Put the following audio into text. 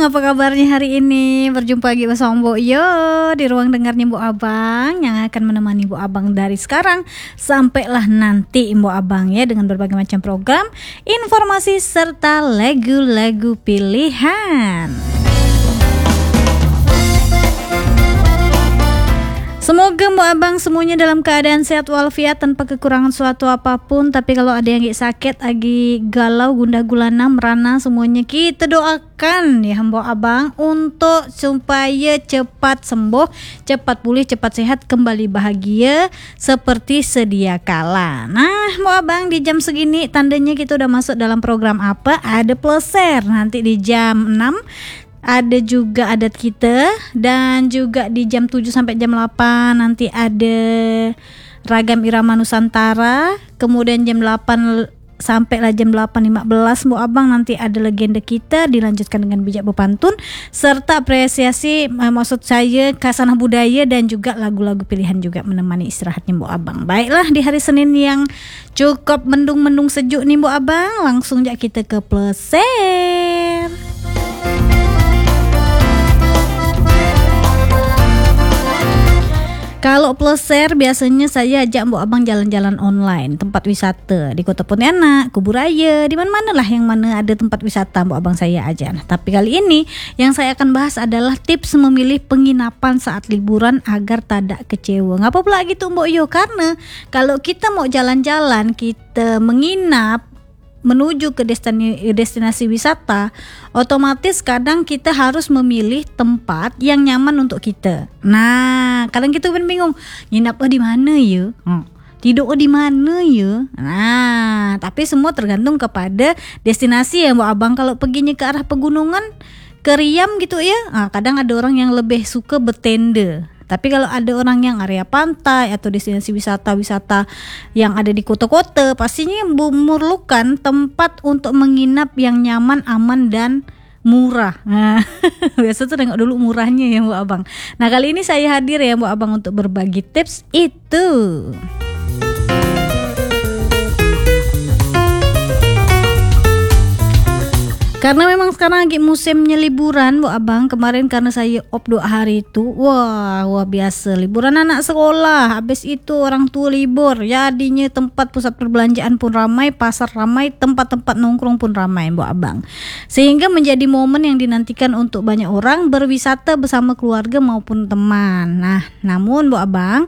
Abang, apa kabarnya hari ini? Berjumpa lagi bersama Mbok Yo di ruang dengarnya Mbok Abang yang akan menemani Mbok Abang dari sekarang sampailah nanti Mbok Abang ya, dengan berbagai macam program, informasi serta lagu-lagu pilihan. Semoga Mbok Abang semuanya dalam keadaan sehat walafiat tanpa kekurangan suatu apapun. Tapi kalau ada yang sakit, lagi galau, gundah gulana, merana, semuanya kita doakan ya Mbok Abang untuk supaya cepat sembuh, cepat pulih, cepat sehat, kembali bahagia seperti sedia kala. Nah Mbok Abang, di jam segini tandanya kita udah masuk dalam program apa? Ada pleser nanti di jam 6. Ada juga adat kita, dan juga di jam 7 sampai jam 8 nanti ada ragam irama Nusantara. Kemudian jam 8 sampailah jam 8.15 Mbok Abang nanti ada legenda kita, dilanjutkan dengan bijak berpantun serta apresiasi, maksud saya kasanah budaya, dan juga lagu-lagu pilihan juga menemani istirahatnya Mbok Abang. Baiklah, di hari Senin yang cukup mendung-mendung sejuk nih Mbok Abang, langsung aja kita ke pleser. Kalau pleser biasanya saya ajak Mbok Abang jalan-jalan online, tempat wisata di Kota Pontianak, Kuburaya, di mana-mana lah yang mana ada tempat wisata Mbok Abang saya ajak. Nah, tapi kali ini yang saya akan bahas adalah tips memilih penginapan saat liburan agar tidak kecewa. Ngapa pula gitu Mbok Yo? Karena kalau kita mau jalan-jalan, kita menginap menuju ke destinasi wisata, otomatis kadang kita harus memilih tempat yang nyaman untuk kita. Nah, kadang kita kan bingung, nginap di mana ya? Tidur di mana ya? Nah, tapi semua tergantung kepada destinasi ya Mbok Abang. Kalau perginya ke arah pegunungan, ke Riam gitu ya, kadang ada orang yang lebih suka bertenda. Tapi kalau ada orang yang area pantai atau destinasi wisata-wisata yang ada di kota-kota, pastinya memerlukan tempat untuk menginap yang nyaman, aman, dan murah. Nah, biasa tuh tengok dulu murahnya ya Mbok Abang. Nah, kali ini saya hadir ya Mbok Abang untuk berbagi tips itu. Karena memang sekarang lagi musimnya liburan Mbok Abang. Kemarin karena saya off 2 hari itu, wah biasa liburan anak sekolah. Habis itu orang tua libur, jadinya tempat pusat perbelanjaan pun ramai, pasar ramai, tempat-tempat nongkrong pun ramai Mbok Abang. Sehingga menjadi momen yang dinantikan untuk banyak orang berwisata bersama keluarga maupun teman. Nah, namun Mbok Abang,